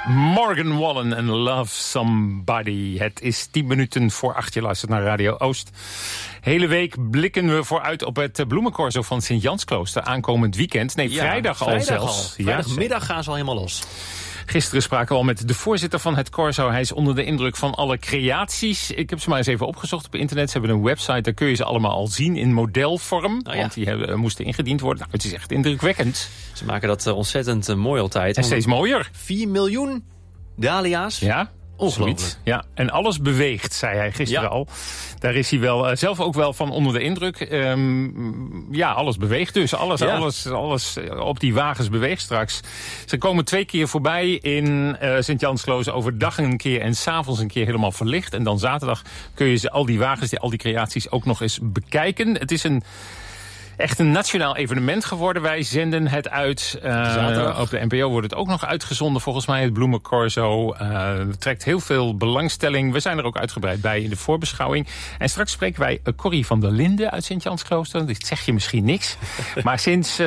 Morgan Wallen en Love Somebody. Het is 10 minuten voor 8. Je luistert naar Radio Oost. Hele week blikken we vooruit op het bloemencorso van Sint-Jansklooster. Aankomend weekend. Nee, vrijdag al zelfs. Vrijdagmiddag gaan ze al helemaal los. Gisteren spraken we al met de voorzitter van het corso. Hij is onder de indruk van alle creaties. Ik heb ze maar eens even opgezocht op internet. Ze hebben een website, daar kun je ze allemaal al zien in modelvorm. Want die moesten ingediend worden. Nou, het is echt indrukwekkend. Ze maken dat ontzettend mooi altijd. En steeds mooier. 4 miljoen dahlia's. Ja. Ongelooflijk. Ja, en alles beweegt, zei hij gisteren al. Daar is hij wel zelf ook wel van onder de indruk. Alles beweegt dus. Alles op die wagens beweegt straks. Ze komen 2 keer voorbij in Sint-Jansklooster overdag een keer en 's avonds een keer helemaal verlicht. En dan zaterdag kun je al die wagens, al die creaties ook nog eens bekijken. Het is echt een nationaal evenement geworden. Wij zenden het uit. Op de NPO wordt het ook nog uitgezonden volgens mij. Het bloemencorso trekt heel veel belangstelling. We zijn er ook uitgebreid bij in de voorbeschouwing. En straks spreken wij Corrie van der Linden uit Sint-Jansklooster. Dit zeg je misschien niks. Maar sinds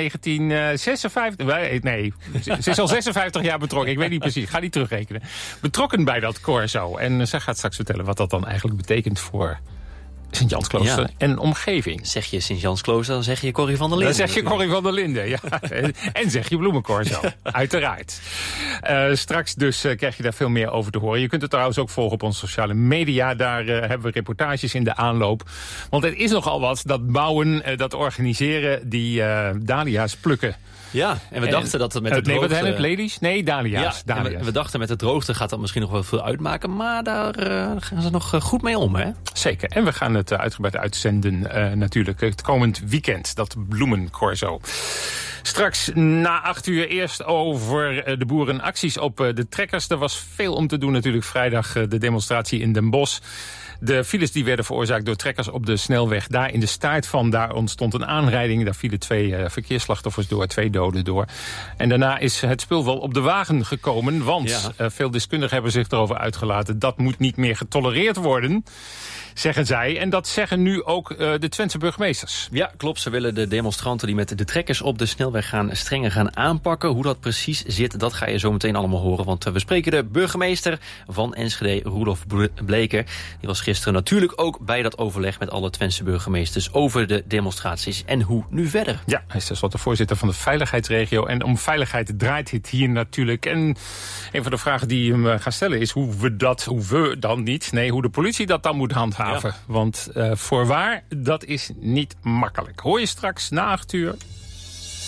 1956... Nee, ze is al 56 jaar betrokken. Ik weet niet precies. Ga niet terugrekenen. Betrokken bij dat corso. En zij gaat straks vertellen wat dat dan eigenlijk betekent voor Sint-Jansklooster en omgeving. Zeg je Sint-Jansklooster, dan zeg je Corrie van der Linden. Dan zeg je Corrie van der Linden, ja. En zeg je bloemencorso, uiteraard. Straks dus krijg je daar veel meer over te horen. Je kunt het trouwens ook volgen op onze sociale media. Daar hebben we reportages in de aanloop. Want het is nogal wat, dat bouwen, dat organiseren, die dahlia's plukken. Ja, en we dachten dat het met de droogte... Nee, wat zijn het, ladies? Nee, dahlia's. Ja, we dachten met de droogte gaat dat misschien nog wel veel uitmaken. Maar daar gaan ze nog goed mee om, hè? Zeker. En we gaan het uitgebreid uitzenden natuurlijk. Het komend weekend, dat bloemencorso. Straks na 8 uur eerst over de boerenacties op de trekkers. Er was veel om te doen natuurlijk. Vrijdag de demonstratie in Den Bosch. De files die werden veroorzaakt door trekkers op de snelweg. Daar in de staart van, daar ontstond een aanrijding. Daar vielen 2 verkeersslachtoffers door, 2 doden door. En daarna is het spul wel op de wagen gekomen. Want veel deskundigen hebben zich erover uitgelaten. Dat moet niet meer getolereerd worden, zeggen zij. En dat zeggen nu ook de Twentse burgemeesters. Ja, klopt. Ze willen de demonstranten die met de trekkers op de snelweg gaan strenger gaan aanpakken. Hoe dat precies zit, dat ga je zo meteen allemaal horen. Want we spreken de burgemeester van Enschede, Roelof Bleker. Die was gisteren natuurlijk ook bij dat overleg met alle Twentse burgemeesters over de demonstraties. En hoe nu verder? Ja, hij is tenslotte voorzitter van de veiligheidsregio. En om veiligheid draait het hier natuurlijk. En een van de vragen die hem gaan stellen is hoe de politie dat dan moet handhaven. Ja. Want voorwaar, dat is niet makkelijk. Hoor je straks na 8 uur.